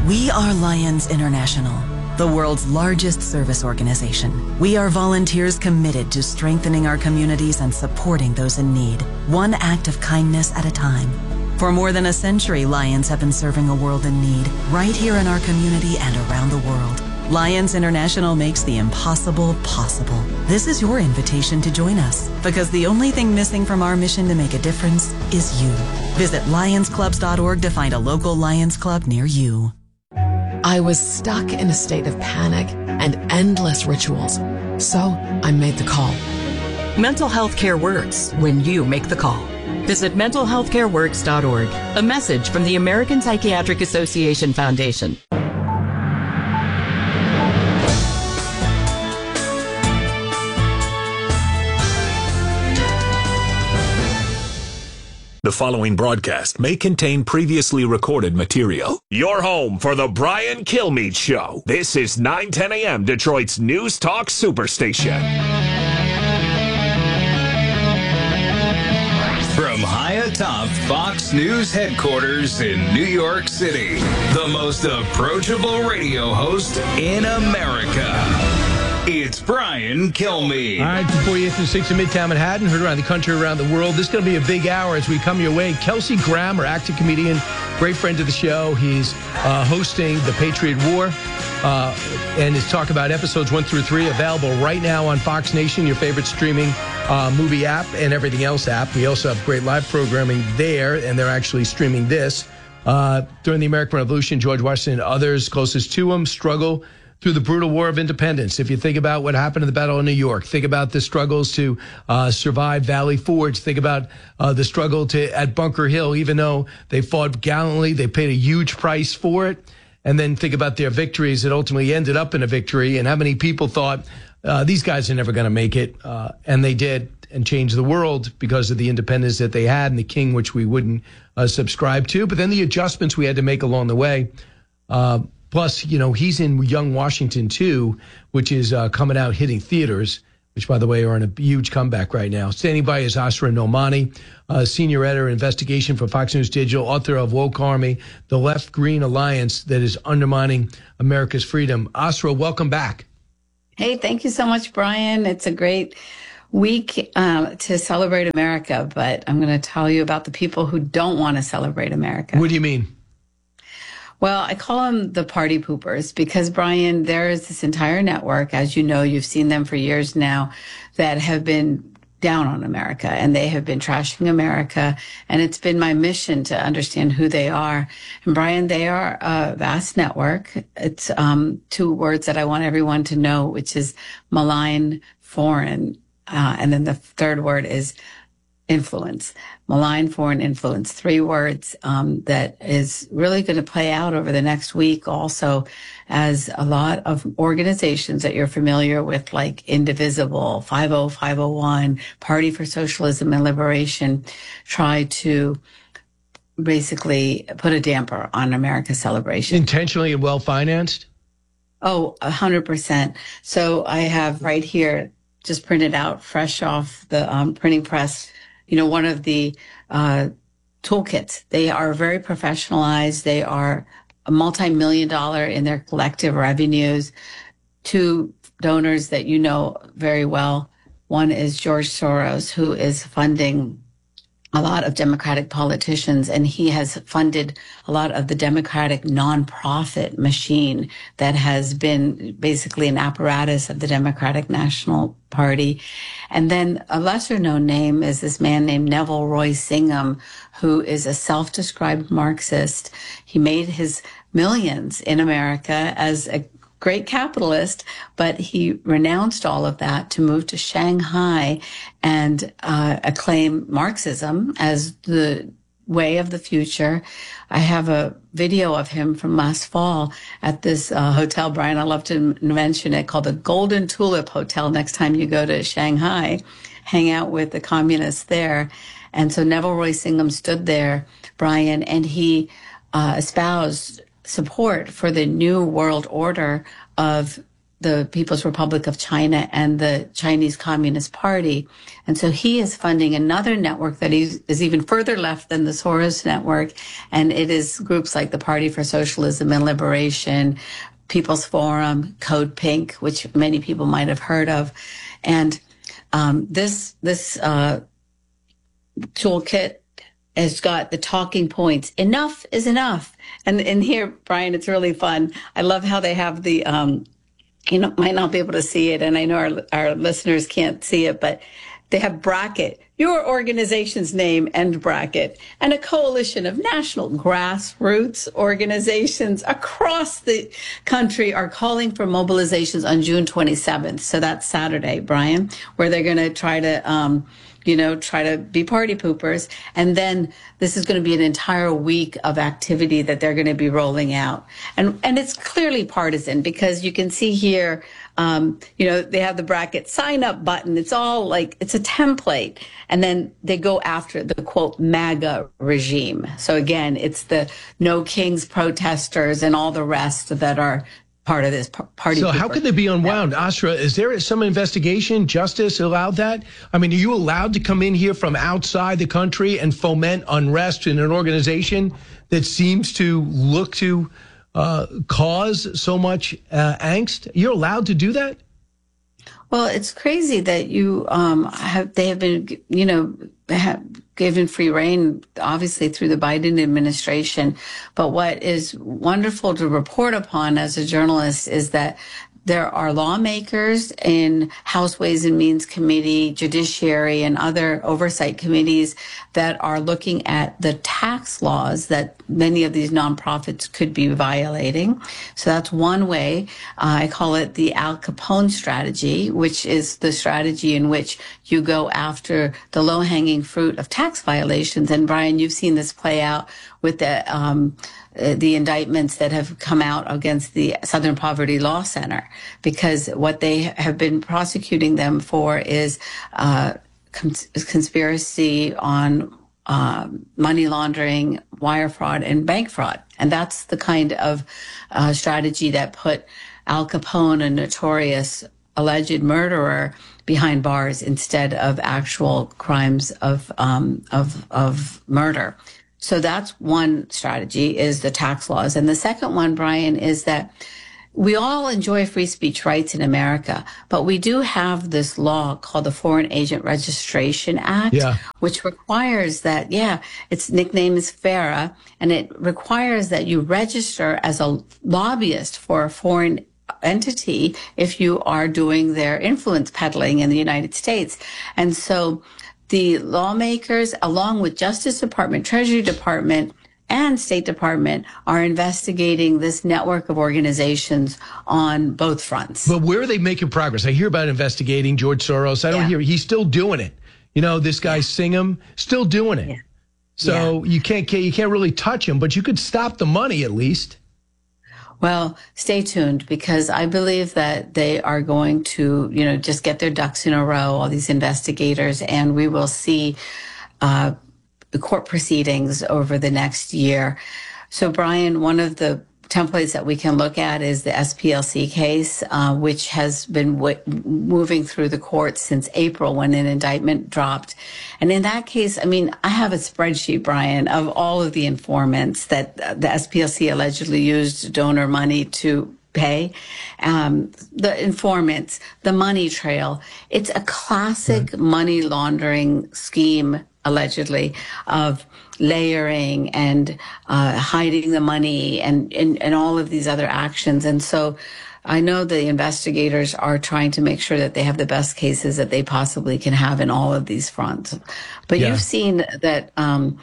We are Lions International, the world's largest service organization. We are volunteers committed to strengthening our communities and supporting those in need, one act of kindness at a time. For more than a century, Lions have been serving a world in need, right here in our community and around the world. Lions International makes the impossible possible. This is your invitation to join us, because the only thing missing from our mission to make a difference is you. Visit lionsclubs.org to find a local Lions Club near you. I was stuck in a state of panic and endless rituals, so I made the call. Mental health care works when you make the call. Visit mentalhealthcareworks.org. A message from the American Psychiatric Association Foundation. The following broadcast may contain previously recorded material. Your home for the Brian Kilmeade Show. This is 910 a.m. Detroit's News Talk Superstation. From high atop Fox News headquarters in New York City, the most approachable radio host in America. It's Brian Kilmeade. All right, before you hit the 6 in Midtown Manhattan, heard around the country, around the world. This is going to be a big hour as we come your way. Kelsey Grammer, actor, comedian, great friend of the show. He's hosting The Patriot War and his talk about episodes 1 through 3 available right now on Fox Nation, your favorite streaming movie app and everything else app. We also have great live programming there, and they're actually streaming this. During the American Revolution, George Washington and others closest to him struggle through the brutal War of Independence. If you think about what happened in the Battle of New York, think about the struggles to survive Valley Forge, think about the struggle at Bunker Hill, even though they fought gallantly, they paid a huge price for it. And then think about their victories that ultimately ended up in a victory, and how many people thought these guys are never going to make it. And they did, and changed the world because of the independence that they had and the king, which we wouldn't subscribe to. But then the adjustments we had to make along the way. Plus, you know, he's in Young Washington, too, which is coming out hitting theaters, which, by the way, are on a huge comeback right now. Standing by is Asra Nomani, senior editor investigation for Fox News Digital, author of Woke Army, the left-green alliance that is undermining America's freedom. Asra, welcome back. Hey, thank you so much, Brian. It's a great week to celebrate America, but I'm going to tell you about the people who don't want to celebrate America. What do you mean? Well, I call them the party poopers because, Brian, there is this entire network, as you know, you've seen them for years now, that have been down on America, and they have been trashing America. And it's been my mission to understand who they are. And, Brian, they are a vast network. It's two words that I want everyone to know, which is malign, foreign, and then the third word is influence. Malign, foreign, influence. 3 words that is really going to play out over the next week also, as a lot of organizations that you're familiar with, like Indivisible, 50501, Party for Socialism and Liberation, try to basically put a damper on America's celebration. Intentionally and well-financed? Oh, 100%. So I have right here, just printed out fresh off the printing press, you know, one of the toolkits. They are very professionalized. They are a multi-million-dollar in their collective revenues. 2 donors that you know very well. One is George Soros, who is funding a lot of Democratic politicians, and he has funded a lot of the Democratic nonprofit machine that has been basically an apparatus of the Democratic National Party. And then a lesser known name is this man named Neville Roy Singham, who is a self-described Marxist. He made his millions in America as a great capitalist, but he renounced all of that to move to Shanghai and acclaim Marxism as the way of the future. I have a video of him from last fall at this hotel, Brian, I love to mention it, called the Golden Tulip Hotel. Next time you go to Shanghai, hang out with the communists there. And so Neville Roy Singham stood there, Brian, and he espoused support for the new world order of the People's Republic of China and the Chinese Communist Party. And so he is funding another network that is even further left than the Soros network. And it is groups like the Party for Socialism and Liberation, People's Forum, Code Pink, which many people might have heard of. And this toolkit has got the talking points. Enough is enough. And here, Brian, it's really fun. I love how they have the, might not be able to see it, and I know our listeners can't see it, but they have bracket, your organization's name, end bracket, and a coalition of national grassroots organizations across the country are calling for mobilizations on June 27th. So that's Saturday, Brian, where they're going to try to, try to be party poopers. And then this is going to be an entire week of activity that they're going to be rolling out. And it's clearly partisan because you can see here, they have the bracket sign up button. It's all like, it's a template. And then they go after the quote MAGA regime. So again, it's the No Kings protesters and all the rest that are part of this party. So how could they be unwound? Asra, is there some investigation, justice allowed that? I mean, are you allowed to come in here from outside the country and foment unrest in an organization that seems to look to cause so much angst? You're allowed to do that? Well, it's crazy that they have been, given free rein, obviously through the Biden administration. But what is wonderful to report upon as a journalist is that there are lawmakers in House Ways and Means Committee, Judiciary, and other oversight committees that are looking at the tax laws that many of these nonprofits could be violating. So that's one way. I call it the Al Capone strategy, which is the strategy in which you go after the low-hanging fruit of tax violations. And Brian, you've seen this play out with the indictments that have come out against the Southern Poverty Law Center, because what they have been prosecuting them for is conspiracy on money laundering, wire fraud, and bank fraud. And that's the kind of strategy that put Al Capone, a notorious alleged murderer, behind bars instead of actual crimes of murder. So that's one strategy, is the tax laws. And the second one, Brian, is that we all enjoy free speech rights in America, but we do have this law called the Foreign Agent Registration Act, which requires that, its nickname is FARA, and it requires that you register as a lobbyist for a foreign entity if you are doing their influence peddling in the United States. And so the lawmakers, along with Justice Department, Treasury Department, and State Department, are investigating this network of organizations on both fronts. But where are they making progress? I hear about investigating George Soros. I don't hear, he's still doing it. This guy Singham, still doing it. So you can't really touch him, but you could stop the money at least. Well, stay tuned, because I believe that they are going to, just get their ducks in a row, all these investigators, and we will see the court proceedings over the next year. So, Brian, one of the templates that we can look at is the SPLC case, which has been moving through the courts since April when an indictment dropped. And in that case, I have a spreadsheet, Brian, of all of the informants that the SPLC allegedly used donor money to pay, the informants, the money trail. It's a classic money laundering scheme, allegedly, of layering and hiding the money and all of these other actions. And so I know the investigators are trying to make sure that they have the best cases that they possibly can have in all of these fronts. But you've seen that,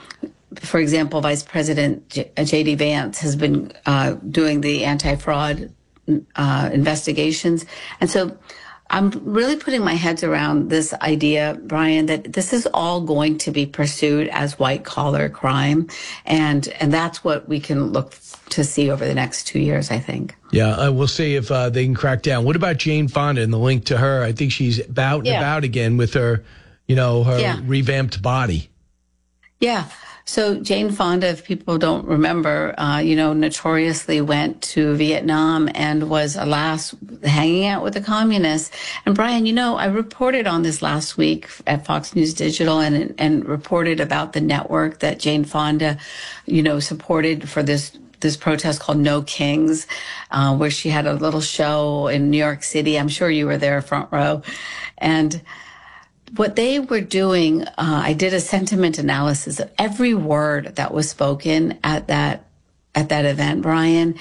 for example, Vice President J.D. Vance has been doing the anti-fraud investigations. And so I'm really putting my head around this idea, Brian, that this is all going to be pursued as white-collar crime, and that's what we can look to see over the next 2 years, I think. Yeah, we'll see if they can crack down. What about Jane Fonda and the link to her? I think she's about again with her, her revamped body. Yeah. So Jane Fonda, if people don't remember, notoriously went to Vietnam and was, alas, hanging out with the communists. And Brian, I reported on this last week at Fox News Digital and reported about the network that Jane Fonda, supported for this protest called No Kings, where she had a little show in New York City. I'm sure you were there, front row. And what they were doing, I did a sentiment analysis of every word that was spoken at that event, Brian,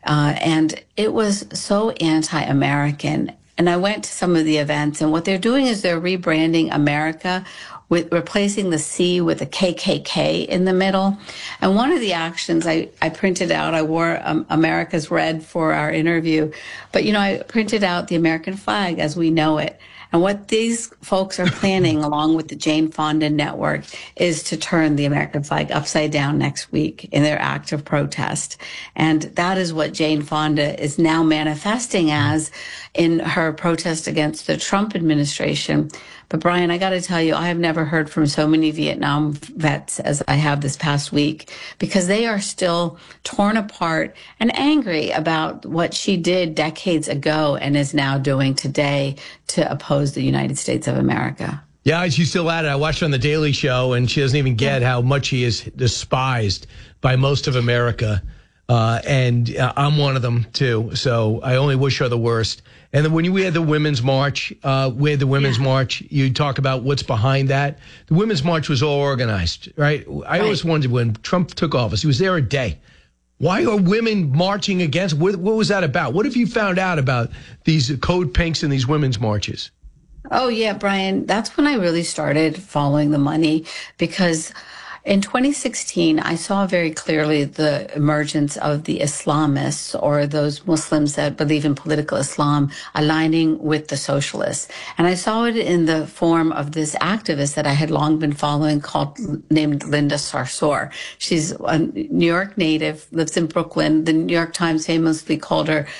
and it was so anti-American. And I went to some of the events, and what they're doing is they're rebranding America with replacing the C with a KKK in the middle. And one of the actions I printed out, I wore America's red for our interview, but I printed out the American flag as we know it. And what these folks are planning, along with the Jane Fonda Network, is to turn the American flag upside down next week in their act of protest. And that is what Jane Fonda is now manifesting as in her protest against the Trump administration. But Brian, I got to tell you, I have never heard from so many Vietnam vets as I have this past week, because they are still torn apart and angry about what she did decades ago and is now doing today to oppose the United States of America. Yeah, she's still at it. I watched her on The Daily Show, and she doesn't even get how much she is despised by most of America. And I'm one of them, too. So I only wish her the worst. And then when we had the Women's March, March, you talk about what's behind that. The Women's March was all organized, right? I always wondered when Trump took office, he was there a day. Why are women marching against? What was that about? What have you found out about these Code Pinks and these women's marches? Oh, yeah, Brian, that's when I really started following the money, because in 2016, I saw very clearly the emergence of the Islamists, or those Muslims that believe in political Islam, aligning with the socialists. And I saw it in the form of this activist that I had long been following named Linda Sarsour. She's a New York native, lives in Brooklyn. The New York Times famously called her,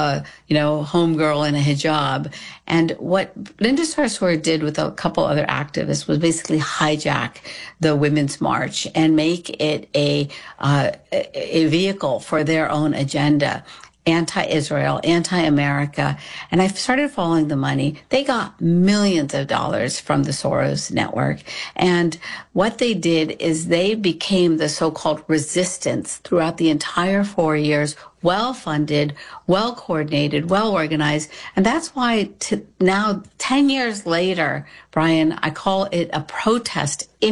homegirl in a hijab. And what Linda Sarsour did with a couple other activists was basically hijack the Women's March and make it a vehicle for their own agenda. Anti-Israel, anti-America. And I started following the money. They got millions of dollars from the Soros network. And what they did is they became the so-called resistance throughout the entire 4 years, well-funded, well-coordinated, well-organized. And that's why now, 10 years later, Brian, I call it a protest